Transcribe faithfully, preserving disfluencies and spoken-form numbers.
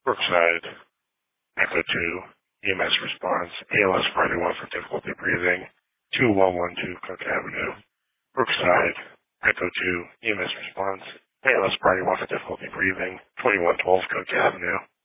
Brookside, Echo two, E M S response, A L S Priority one for difficulty breathing, two one one two Cook Avenue. Brookside, Echo two, E M S response, A L S Priority one for difficulty breathing, twenty-one twelve Cook Avenue.